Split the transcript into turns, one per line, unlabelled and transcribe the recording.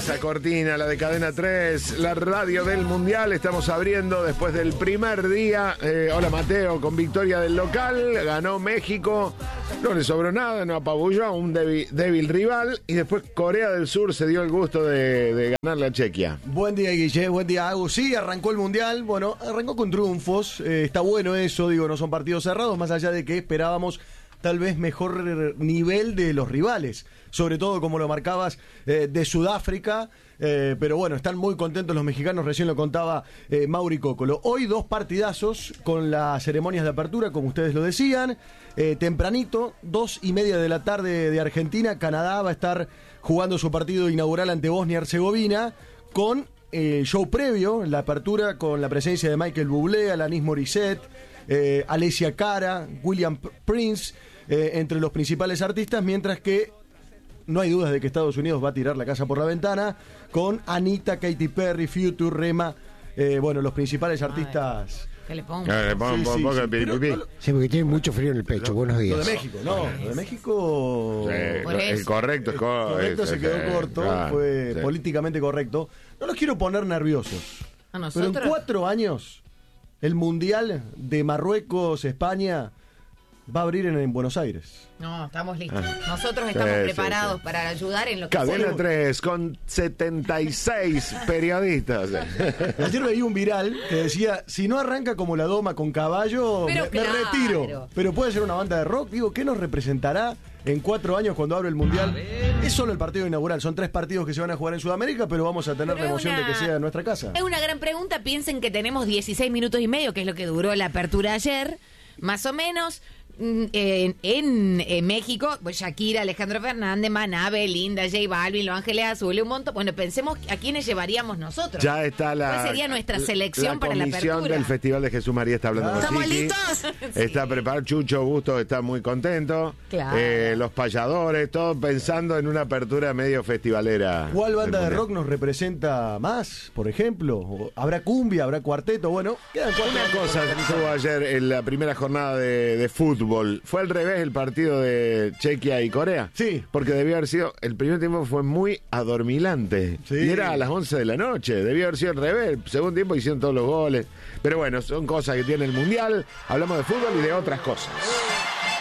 esa cortina, la de Cadena 3, la radio del Mundial. Estamos abriendo después del primer día. Hola Mateo, con victoria del local, ganó México, no le sobró nada, no apabulló a un débil rival. Y después Corea del Sur se dio el gusto de ganarle a Chequia.
Buen día, Guille, buen día, Agus. Sí, arrancó el Mundial, bueno, arrancó con triunfos. Está bueno eso, digo, no son partidos cerrados, más allá de que esperábamos tal vez mejor nivel de los rivales, sobre todo como lo marcabas de Sudáfrica, pero bueno, están muy contentos los mexicanos, recién lo contaba Mauri Cócolo. Hoy 2 partidazos con las ceremonias de apertura, como ustedes lo decían, tempranito, 2:30 de la tarde de Argentina, Canadá va a estar jugando su partido inaugural ante Bosnia-Herzegovina, con show previo, la apertura con la presencia de Michael Bublé, Alanis Morissette, Alessia Cara, William Prince, entre los principales artistas, mientras que no hay dudas de que Estados Unidos va a tirar la casa por la ventana con Anita, Katy Perry, Future, Rema, bueno, los principales artistas.
Que le pongo.
Sí, porque tiene mucho frío en el pecho. Buenos días.
Lo de México, no. Lo de México.
El correcto es
correcto, se quedó corto.
Claro,
fue políticamente correcto. No los quiero poner nerviosos. Pero en 4 años, el Mundial de Marruecos, España, va a abrir en Buenos Aires.
No, estamos listos. Nosotros estamos preparados para ayudar en lo que
Cadena
sea.
3 con 76 periodistas.
Ayer veía un viral que decía, si no arranca como la doma con caballo, me retiro. Pero puede ser una banda de rock. Digo, ¿qué nos representará en 4 años cuando abre el Mundial? Es solo el partido inaugural. Son 3 partidos que se van a jugar en Sudamérica, pero vamos a tener la emoción de que sea en nuestra casa.
Es una gran pregunta. Piensen que tenemos 16 minutos y medio, que es lo que duró la apertura ayer, más o menos. En México, pues Shakira, Alejandro Fernández, Maná, Belinda, J Balvin, Los Ángeles Azules, un montón. Bueno, pensemos a quiénes llevaríamos nosotros.
Ya está
¿Cuál sería nuestra selección para la apertura? La
comisión del Festival de Jesús María está hablando con
¿Estamos
Chiqui.
listos?
Está preparado. Chucho Bustos está muy contento.
Claro.
Los payadores, todos pensando en una apertura medio festivalera.
¿Cuál banda de rock nos representa más, por ejemplo? ¿Habrá cumbia, habrá cuarteto? Bueno, quedan 4
Una cosa que tuvo ayer en la primera jornada de fútbol. ¿Fue al revés el partido de Chequia y Corea?
Sí.
Porque debió haber sido, el primer tiempo fue muy adormilante.
Sí.
Y era a las 11 de la noche. Debió haber sido al revés. El segundo tiempo hicieron todos los goles. Pero bueno, son cosas que tiene el Mundial. Hablamos de fútbol y de otras cosas.